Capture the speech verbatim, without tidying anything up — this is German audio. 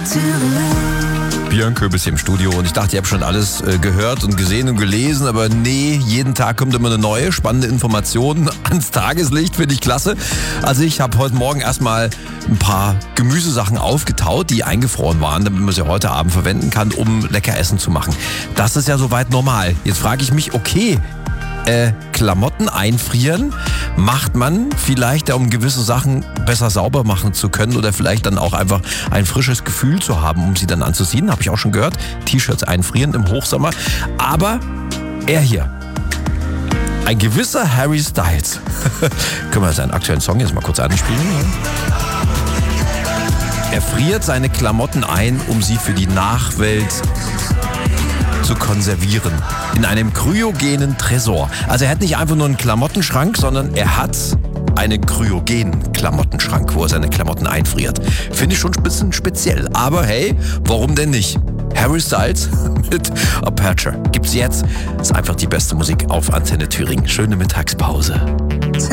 Björn Köbis hier im Studio und ich dachte, ihr habt schon alles äh, gehört und gesehen und gelesen, aber nee, jeden Tag kommt immer eine neue, spannende Information ans Tageslicht, finde ich klasse. Also ich habe heute Morgen erstmal ein paar Gemüsesachen aufgetaut, die eingefroren waren, damit man sie heute Abend verwenden kann, um lecker Essen zu machen. Das ist ja soweit normal. Jetzt frage ich mich, okay, Äh, Klamotten einfrieren macht man vielleicht, um gewisse Sachen besser sauber machen zu können oder vielleicht dann auch einfach ein frisches Gefühl zu haben, um sie dann anzuziehen. Habe ich auch schon gehört. T-Shirts einfrieren im Hochsommer. Aber er hier, ein gewisser Harry Styles. Können wir seinen aktuellen Song jetzt mal kurz anspielen? Er friert seine Klamotten ein, um sie für die Nachwelt zu konservieren. In einem kryogenen Tresor. Also er hat nicht einfach nur einen Klamottenschrank, sondern er hat einen kryogenen Klamottenschrank, wo er seine Klamotten einfriert. Finde ich schon ein bisschen speziell. Aber hey, warum denn nicht? Harry Styles mit Aperture gibt's jetzt. Ist einfach die beste Musik auf Antenne Thüringen. Schöne Mittagspause.